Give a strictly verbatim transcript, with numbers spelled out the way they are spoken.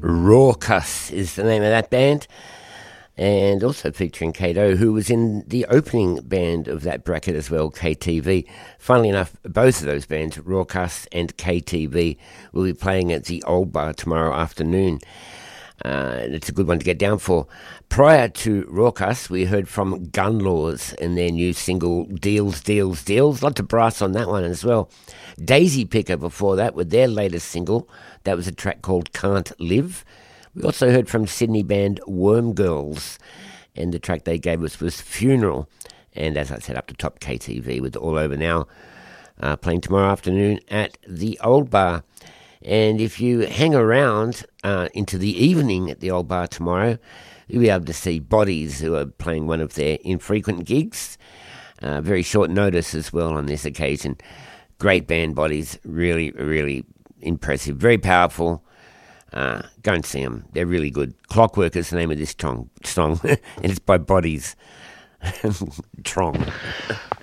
Raucous is the name of that band, and also featuring Kato, who was in the opening band of that bracket as well, K T V. Funnily enough, both of those bands, Raucous and K T V, will be playing at the Old Bar tomorrow afternoon. Uh, it's a good one to get down for. Prior to Raucous, we heard from Gunlaws and their new single, Deals, Deals, Deals. Lots of brass on that one as well. Daisy Picker before that with their latest single. That was a track called Can't Live. We also heard from Sydney band Worm Girls, and the track they gave us was Funeral. And as I said, up to top K T V with All Over Now, uh, playing tomorrow afternoon at the Old Bar. And if you hang around uh, into the evening at the Old Bar tomorrow, you'll be able to see Bodies, who are playing one of their infrequent gigs. Uh, very short notice as well on this occasion. Great band, Bodies. Really, really impressive. Very powerful. Uh, go and see them. They're really good. Clockwork is the name of this song, song and it's by Bodies. Trong.